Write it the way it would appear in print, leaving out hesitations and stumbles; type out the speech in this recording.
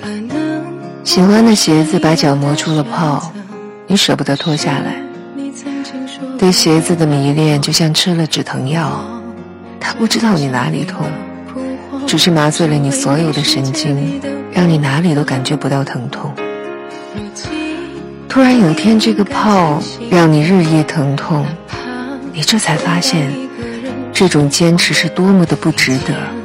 喜欢的鞋子把脚磨出了泡，你舍不得脱下来。对鞋子的迷恋就像吃了止疼药，它不知道你哪里痛，只是麻醉了你所有的神经，让你哪里都感觉不到疼痛。突然有一天，这个泡让你日夜疼痛，你这才发现这种坚持是多么的不值得。